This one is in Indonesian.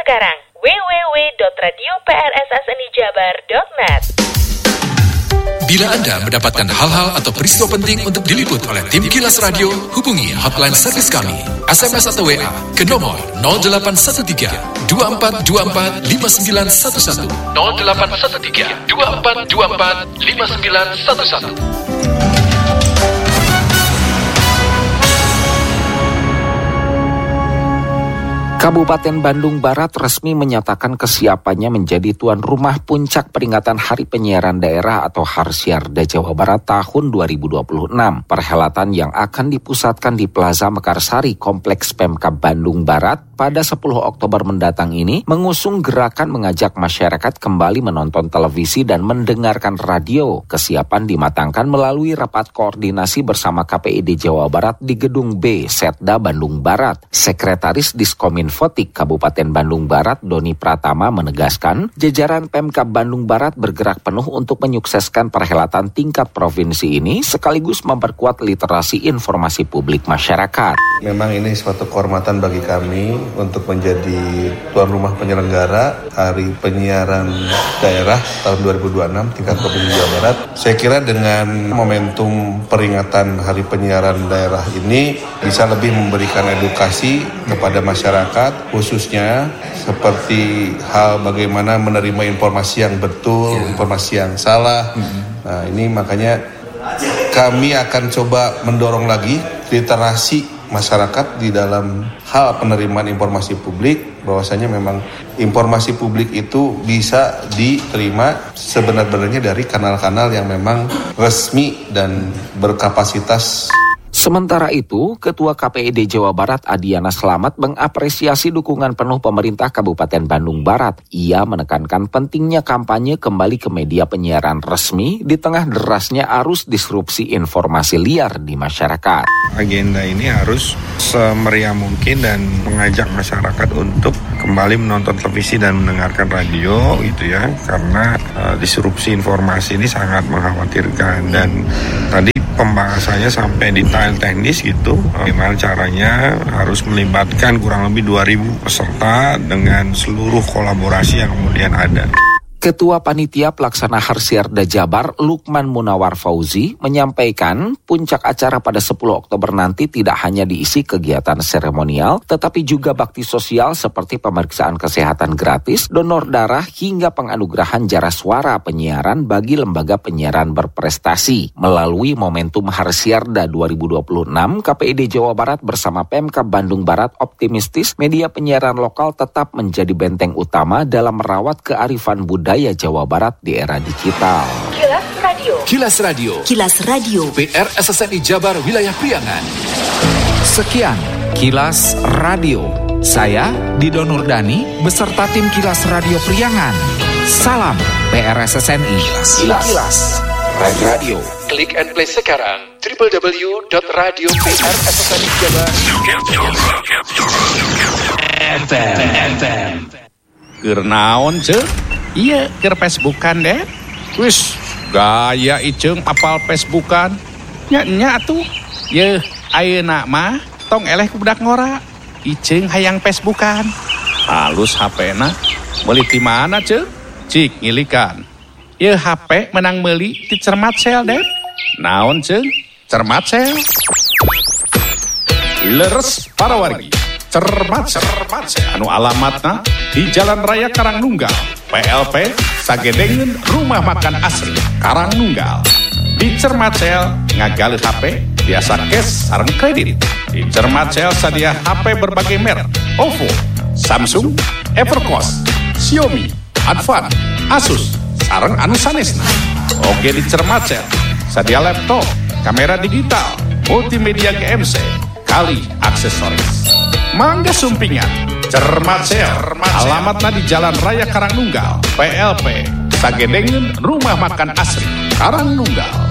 sekarang. www.radioprssnijabar.net. Bila Anda mendapatkan hal-hal atau peristiwa penting untuk diliput oleh tim Kilas Radio, hubungi hotline servis kami, SMS atau WA ke nomor 0813 2424 5911 0813 2424 5911. Kabupaten Bandung Barat resmi menyatakan kesiapannya menjadi tuan rumah puncak peringatan Hari Penyiaran Daerah atau Harsiarda Jawa Barat tahun 2026. Perhelatan yang akan dipusatkan di Plaza Mekarsari Kompleks Pemkab Bandung Barat pada 10 Oktober mendatang ini mengusung gerakan mengajak masyarakat kembali menonton televisi dan mendengarkan radio. Kesiapan dimatangkan melalui rapat koordinasi bersama KPID Jawa Barat di Gedung B, Setda Bandung Barat. Sekretaris Diskominfotik Kabupaten Bandung Barat, Doni Pratama menegaskan, jajaran Pemkab Bandung Barat bergerak penuh untuk menyukseskan perhelatan tingkat provinsi ini sekaligus memperkuat literasi informasi publik masyarakat. Memang ini suatu kehormatan bagi kami untuk menjadi tuan rumah penyelenggara Hari Penyiaran Daerah tahun 2026 tingkat provinsi Jawa Barat. Saya kira dengan momentum peringatan Hari Penyiaran Daerah ini bisa lebih memberikan edukasi kepada masyarakat, khususnya seperti hal bagaimana menerima informasi yang betul, informasi yang salah. Nah, ini makanya kami akan coba mendorong lagi literasi masyarakat di dalam hal penerimaan informasi publik, bahwasanya memang informasi publik itu bisa diterima sebenar-benarnya dari kanal-kanal yang memang resmi dan berkapasitas. Sementara itu, Ketua KPID Jawa Barat Adiana Slamet mengapresiasi dukungan penuh pemerintah Kabupaten Bandung Barat. Ia menekankan pentingnya kampanye kembali ke media penyiaran resmi di tengah derasnya arus disrupsi informasi liar di masyarakat. Agenda ini harus semeriah mungkin dan mengajak masyarakat untuk kembali menonton televisi dan mendengarkan radio gitu ya, karena disrupsi informasi ini sangat mengkhawatirkan. Dan tadi pembahasannya sampai detail teknis gitu, gimana caranya harus melibatkan kurang lebih 2.000 peserta dengan seluruh kolaborasi yang kemudian ada. Ketua Panitia Pelaksana Harsiarda Jabar, Lukman Munawar Fauzi, menyampaikan puncak acara pada 10 Oktober nanti tidak hanya diisi kegiatan seremonial, tetapi juga bakti sosial seperti pemeriksaan kesehatan gratis, donor darah, hingga penganugerahan jara suara penyiaran bagi lembaga penyiaran berprestasi. Melalui momentum Harsiarda 2026, KPID Jawa Barat bersama Pemkab Bandung Barat optimistis media penyiaran lokal tetap menjadi benteng utama dalam merawat kearifan budaya Jawa Barat di era digital. Kilas Radio. Kilas Radio. Kilas Radio. PR SSNI Jabar Wilayah Priangan. Sekian Kilas Radio. Saya Dido Nurdani beserta tim Kilas Radio Priangan. Salam PR SSNI. Kilas Radio. Klik and play sekarang www.radio.prssnijabar.FM. Keur naon ceu? Iya, keur Facebookan deh. Wis, gaya iceung apal Facebookan. Nya tuh. Yeuh, ayeuna mah tong eleh ku budak ngora. Iceung hayang Facebookan. Halus HP-na. Meuli ti mana ceu? Cik ngilikan. Yeuh HP menang meuli ti Cermat Sel deh. Naon ceu? Cermat Sel. Leres para wargi. Cermat anu alamatna di Jalan Raya Karangnunggal, PLP Sagedengeun Rumah Makan Asri Karangnunggal. Di Cermat Sel ngagaleun HP biasa cash sareng kredit. Di Cermat Sel sadia HP berbagai merek, OVO, Samsung, Evercost, Xiaomi, Advan, Asus sareng anu sanesna. Oge di Cermat Sel sadia laptop, kamera digital, multimedia GMC, kali aksesoris. Mangga sumpingan Cermat Sel, alamatna di Jalan Raya Karangnunggal, PLP Sagedengeun Rumah Makan Asri Karangnunggal.